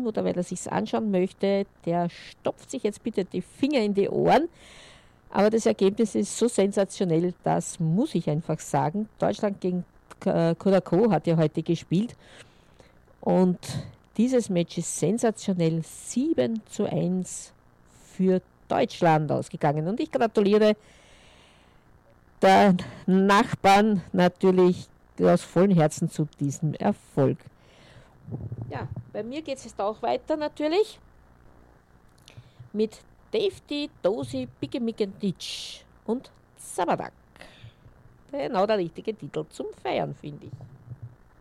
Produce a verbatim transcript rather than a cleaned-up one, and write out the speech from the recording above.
Film oder weil er sich anschauen möchte, der stopft sich jetzt bitte die Finger in die Ohren. Aber das Ergebnis ist so sensationell, das muss ich einfach sagen. Deutschland gegen Curacao hat ja heute gespielt. Und dieses Match ist sensationell. sieben zu eins für Deutschland ausgegangen. Und ich gratuliere der Nachbarn natürlich aus vollem Herzen zu diesem Erfolg. Ja, bei mir geht es jetzt auch weiter natürlich mit Davey, Dozy, Biggie Mickenditch und Zabadak. Genau der richtige Titel zum Feiern, finde ich.